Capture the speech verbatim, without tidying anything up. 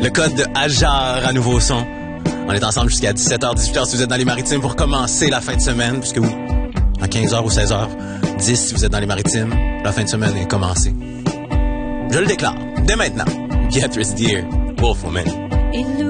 Le code de Ajar à Nouveau Son. On est ensemble jusqu'à dix-sept heures, dix-huit heures si vous êtes dans les Maritimes pour commencer la fin de semaine, puisque oui, à quinze heures ou seize heures dix si vous êtes dans les Maritimes, la fin de semaine est commencée. Je le déclare, dès maintenant. Get Rich Deer, Wolf Woman.